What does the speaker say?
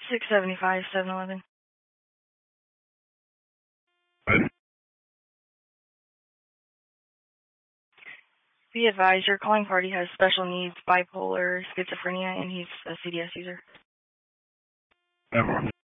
675, 711. Be advised, your calling party has special needs, bipolar, schizophrenia, and he's a CDS user. Never.